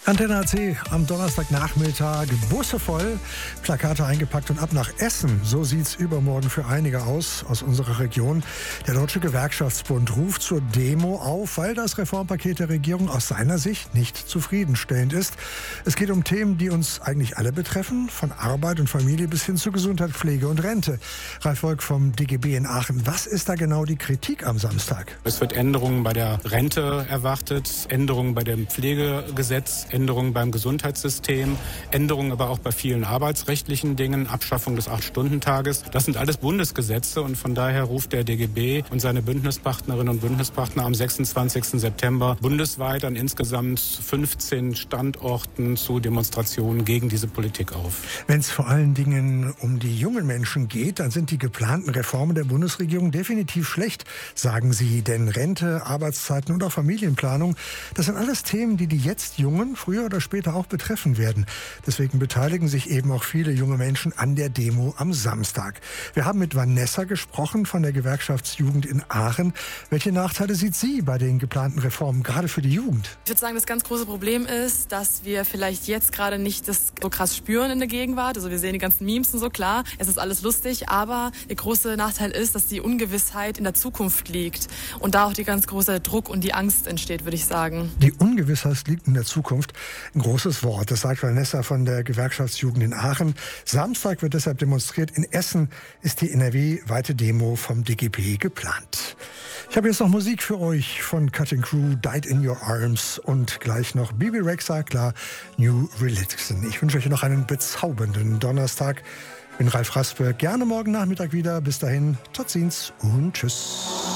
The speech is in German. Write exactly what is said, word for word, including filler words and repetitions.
Antenne A C am Donnerstagnachmittag, Busse voll, Plakate eingepackt und ab nach Essen. So sieht's übermorgen für einige aus aus unserer Region. Der Deutsche Gewerkschaftsbund ruft zur Demo auf, weil das Reformpaket der Regierung aus seiner Sicht nicht zufriedenstellend ist. Es geht um Themen, die uns eigentlich alle betreffen, von Arbeit und Familie bis hin zu Gesundheit, Pflege und Rente. Ralf Volk vom D G B in Aachen. Was ist da genau die Kritik am Samstag? Es wird Änderungen bei der Rente erwartet, Änderungen bei dem Pflegegesetz, Änderungen beim Gesundheitssystem, Änderungen aber auch bei vielen arbeitsrechtlichen Dingen, Abschaffung des Acht-Stunden-Tages. Das sind alles Bundesgesetze und von daher ruft der D G B und seine Bündnispartnerinnen und Bündnispartner am sechsundzwanzigsten September bundesweit an insgesamt fünfzehn Standorten zu Demonstrationen gegen diese Politik auf. Wenn es vor allen Dingen um die jungen Menschen geht, dann sind die geplanten Reformen der Bundesregierung definitiv schlecht, sagen sie. Denn Rente, Arbeitszeiten und auch Familienplanung, das sind alles Themen, die die jetzt Jungen früher oder später auch betreffen werden. Deswegen beteiligen sich eben auch viele junge Menschen an der Demo am Samstag. Wir haben mit Vanessa gesprochen von der Gewerkschaftsjugend in Aachen. Welche Nachteile sieht sie bei den geplanten Reformen, gerade für die Jugend? Ich würde sagen, das ganz große Problem ist, dass wir vielleicht jetzt gerade nicht das so krass spüren in der Gegenwart. Also wir sehen die ganzen Memes und so, klar, es ist alles lustig, aber der große Nachteil ist, dass die Ungewissheit in der Zukunft liegt und da auch die ganz große Druck und die Angst entsteht, würde ich sagen. Die Ungewissheit liegt in der Zukunft. Ein großes Wort, das sagt Vanessa von der Gewerkschaftsjugend in Aachen. Samstag wird deshalb demonstriert. In Essen ist die N R W-weite Demo vom D G B geplant. Ich habe jetzt noch Musik für euch von Cutting Crew, Died in Your Arms und gleich noch Bibi Rexha, klar, New Religion. Ich wünsche euch noch einen bezaubernden Donnerstag. Ich bin Ralf Raspe, gerne morgen Nachmittag wieder. Bis dahin, tot ziens und tschüss.